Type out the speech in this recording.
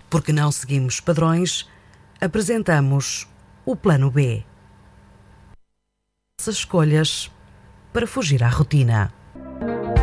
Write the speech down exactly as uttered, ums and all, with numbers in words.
Porque não seguimos padrões, apresentamos o Plano B. Essas escolhas para fugir à rotina.